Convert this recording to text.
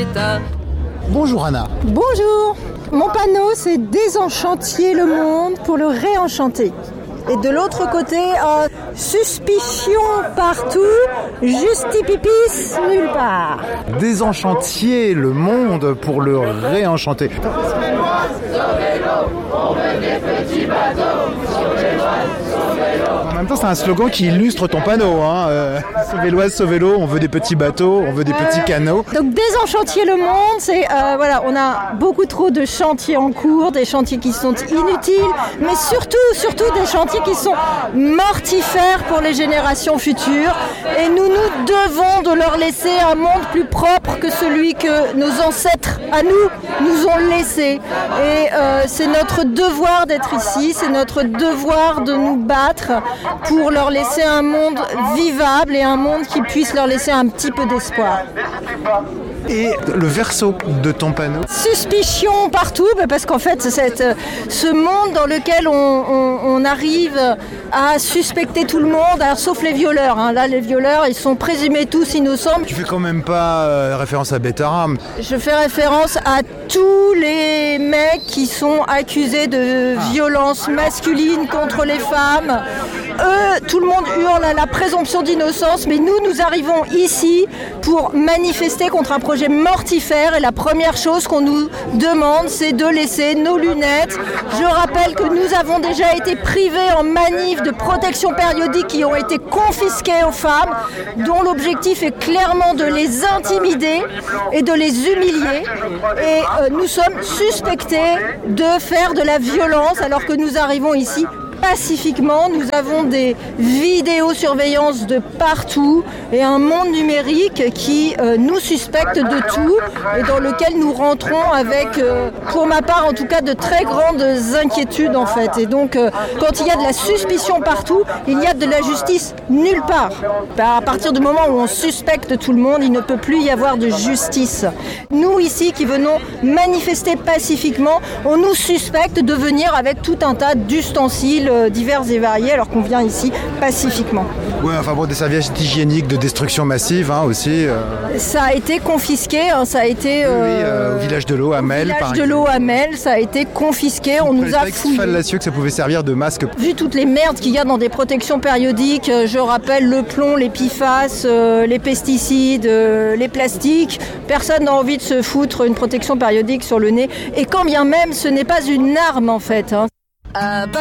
d'État. Bonjour Anna. Bonjour. Mon panneau, c'est désenchantiez le monde pour le réenchanter. Et de l'autre côté, suspicion partout, justipipis nulle part. Désenchantiez le monde pour le réenchanter. En même temps, c'est un slogan qui illustre ton panneau. Sauvéloise, sauvélo, on veut des petits bateaux, on veut des petits canots. Donc désenchantiez le monde, c'est on a beaucoup trop de chantiers en cours, des chantiers qui sont inutiles, mais surtout des chantiers qui sont mortifères pour les générations futures. Et nous devons de leur laisser un monde plus propre que celui que nos ancêtres à nous ont laissé. Et c'est notre devoir d'être ici, c'est notre devoir de nous battre pour leur laisser un monde vivable et un monde qui puisse leur laisser un petit peu d'espoir. Et le verso de ton panneau? Suspicion partout, parce qu'en fait, ce monde dans lequel on arrive à suspecter tout le monde, alors, sauf les violeurs. Là, les violeurs, ils sont présumés tous innocents. Tu fais quand même pas référence à Betaram. Je fais référence à tous les mecs qui sont accusés de violence masculine contre les femmes. Eux, tout le monde hurle à la présomption d'innocence, mais nous arrivons ici pour manifester contre un projet mortifère. Et la première chose qu'on nous demande, c'est de laisser nos lunettes. Je rappelle que nous avons déjà été privés en manif de protection périodique qui ont été confisquées aux femmes, dont l'objectif est clairement de les intimider et de les humilier. Et nous sommes suspectés de faire de la violence alors que nous arrivons ici pacifiquement. Nous avons des vidéosurveillances de partout et un monde numérique qui nous suspecte de tout et dans lequel nous rentrons avec, pour ma part en tout cas, de très grandes inquiétudes en fait. Et donc quand il y a de la suspicion partout, il y a de la justice nulle part. À partir du moment où on suspecte tout le monde, il ne peut plus y avoir de justice. Nous ici qui venons manifester pacifiquement, on nous suspecte de venir avec tout un tas d'ustensiles divers et variés alors qu'on vient ici pacifiquement. Oui, des serviettes hygiéniques de destruction massive aussi. Ça a été confisqué, ça a été... au village de l'eau à Mel. Au village de l'eau à Mel, ça a été confisqué, on nous a fouillé. Fallacieux que ça pouvait servir de masque. Vu toutes les merdes qu'il y a dans des protections périodiques, je rappelle le plomb, les PFAS, les pesticides, les plastiques, personne n'a envie de se foutre une protection périodique sur le nez. Et quand bien même, ce n'est pas une arme en fait.